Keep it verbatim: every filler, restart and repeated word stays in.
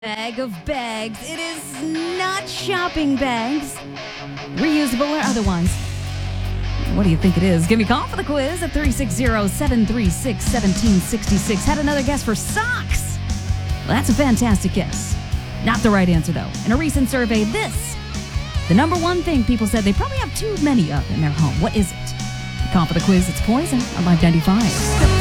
Bag of bags. It is not shopping bags, reusable or otherwise. What do you think it is? Give me a call for the quiz at three six zero, seven three six, one seven six six. Had another guess for socks. Well, that's a fantastic guess. Not the right answer, though. In a recent survey, this, the number one thing people said they probably have too many of in their home. What is it? Call for the quiz. It's Poison on Live ninety-five.